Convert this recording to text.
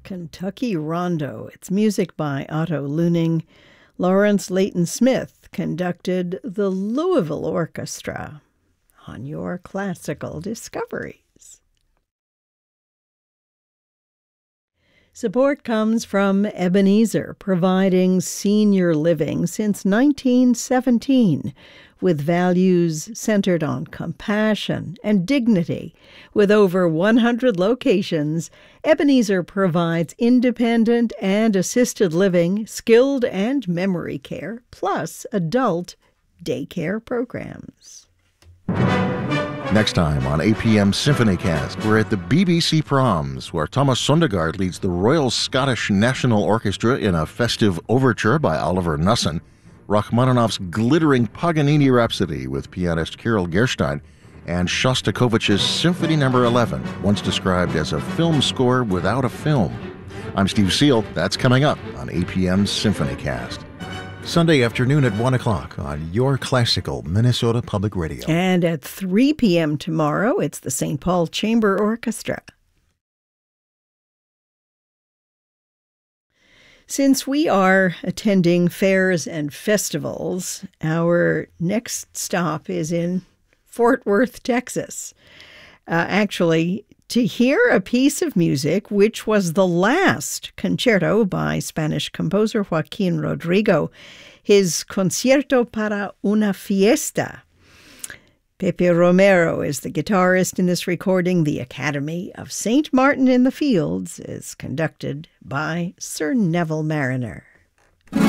Kentucky Rondo. It's music by Otto Luning. Lawrence Leighton Smith conducted the Louisville Orchestra on your classical discoveries. Support comes from Ebenezer, providing senior living since 1917, with values centered on compassion and dignity. With over 100 locations, Ebenezer provides independent and assisted living, skilled and memory care, plus adult daycare programs. Next time on APM Symphonycast, we're at the BBC Proms, where Thomas Sondergaard leads the Royal Scottish National Orchestra in a festive overture by Oliver Knussen, Rachmaninoff's glittering Paganini Rhapsody with pianist Kirill Gerstein, and Shostakovich's Symphony No. 11, once described as a film score without a film. I'm Steve Seal. That's coming up on APM Symphonycast. Sunday afternoon at 1 o'clock on your classical Minnesota Public Radio. And at 3 p.m. tomorrow, it's the St. Paul Chamber Orchestra. Since we are attending fairs and festivals, our next stop is in Fort Worth, Texas. Actually, to hear a piece of music which was the last concerto by Spanish composer Joaquín Rodrigo, his Concierto para una Fiesta. Pepe Romero is the guitarist in this recording. The Academy of St. Martin in the Fields is conducted by Sir Neville Mariner.